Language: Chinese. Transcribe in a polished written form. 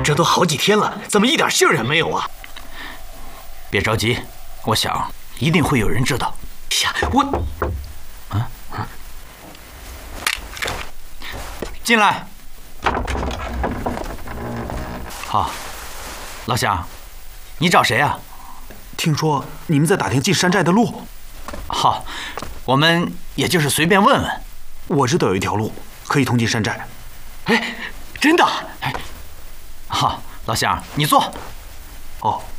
这都好几天了，怎么一点信儿也没有啊？ 别着急，我想一定会有人知道。 呀，我…… 进来。好，老乡，你找谁啊？ 听说你们在打听进山寨的路。 好，我们也就是随便问问。 我知道有一条路可以通进山寨。 哎，真的？ 好，老乡，你坐。 哦。